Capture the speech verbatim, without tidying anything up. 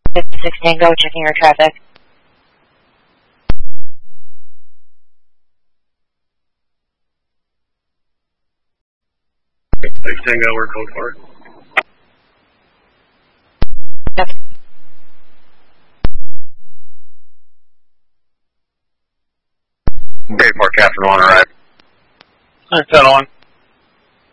fifty-six Tango, checking your traffic. six Tango, we're code four. Yep. Bay four, Captain one, arrive. ten on.